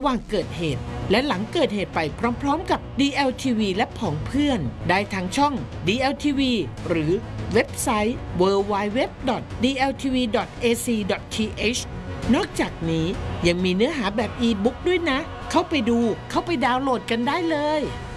ระหว่างเกิดเหตุและหลังเกิดเหตุไปพร้อมๆกับ DLTV และผองเพื่อนได้ทางช่อง DLTV หรือเว็บไซต์ www.dltv.ac.th นอกจากนี้ยังมีเนื้อหาแบบอีบุ๊กด้วยนะเข้าไปดูเข้าไปดาวน์โหลดกันได้เลย